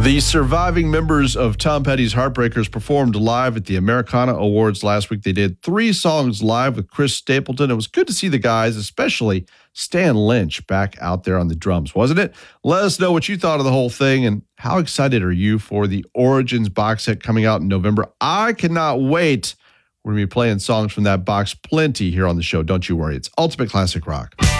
The surviving members of Tom Petty's Heartbreakers performed live at the Americana Awards last week. They did 3 songs live with Chris Stapleton. It was good to see the guys, especially Stan Lynch, back out there on the drums, wasn't it? Let us know what you thought of the whole thing and how excited are you for the Origins box set coming out in November. I cannot wait. We're going to be playing songs from that box plenty here on the show. Don't you worry. It's Ultimate Classic Rock.